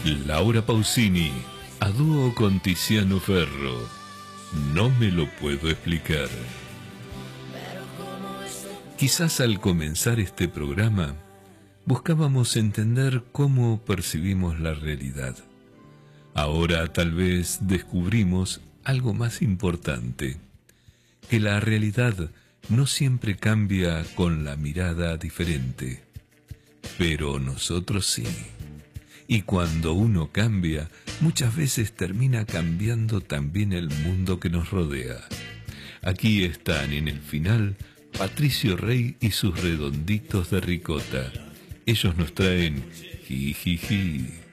Laura Pausini, a dúo con Tiziano Ferro. No me lo puedo explicar. Quizás al comenzar este programa buscábamos entender cómo percibimos la realidad. Ahora tal vez descubrimos algo más importante, que la realidad no siempre cambia con la mirada diferente, pero nosotros sí. Y cuando uno cambia, muchas veces termina cambiando también el mundo que nos rodea. Aquí están en el final Patricio Rey y sus redonditos de ricota. Ellos nos traen Jijiji.